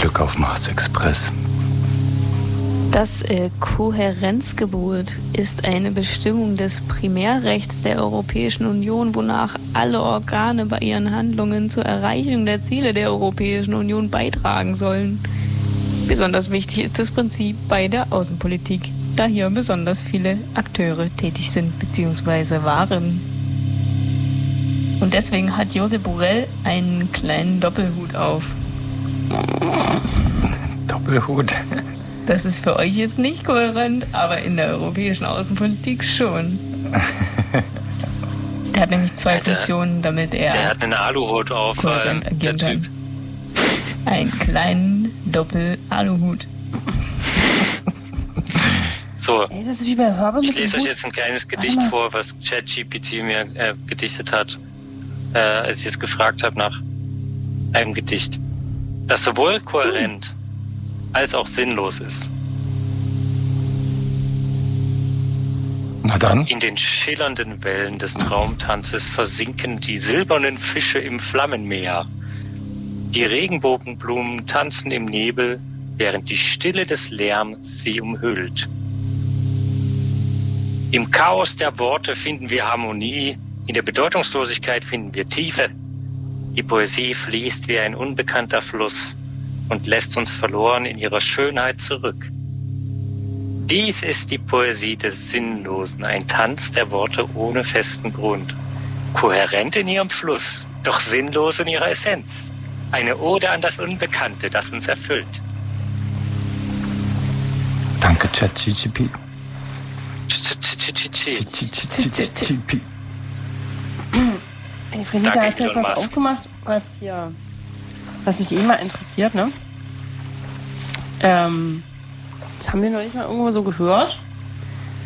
Glück auf Mars Express. Das Kohärenzgebot ist eine Bestimmung des Primärrechts der Europäischen Union, wonach alle Organe bei ihren Handlungen zur Erreichung der Ziele der Europäischen Union beitragen sollen. Besonders wichtig ist das Prinzip bei der Außenpolitik, da hier besonders viele Akteure tätig sind bzw. waren. Und deswegen hat Josep Borrell einen kleinen Doppelhut auf. Doppelhut? Das ist für euch jetzt nicht kohärent, aber in der europäischen Außenpolitik schon. Der hat nämlich zwei Funktionen, damit er... Der hat einen Aluhut auf, kohärent agieren der Typ. kann. Einen kleinen Doppel-Aluhut. So, Ey, das ist wie bei Hörbe ich mit dem lese euch Hut. jetzt ein kleines Gedicht vor, was ChatGPT mir gedichtet hat, als ich jetzt gefragt habe nach einem Gedicht, das sowohl kohärent als auch sinnlos ist. Na dann. In den schillernden Wellen des Traumtanzes versinken die silbernen Fische im Flammenmeer. Die Regenbogenblumen tanzen im Nebel, während die Stille des Lärms sie umhüllt. Im Chaos der Worte finden wir Harmonie, in der Bedeutungslosigkeit finden wir Tiefe. Die Poesie fließt wie ein unbekannter Fluss und lässt uns verloren in ihrer Schönheit zurück. Dies ist die Poesie des Sinnlosen, ein Tanz der Worte ohne festen Grund. Kohärent in ihrem Fluss, doch sinnlos in ihrer Essenz. Eine Ode an das Unbekannte, das uns erfüllt. Danke, ChatGPT. Ey, Friedrich, da hast du jetzt was aufgemacht, was mich mal interessiert, ne? Das haben wir noch nicht mal irgendwo so gehört.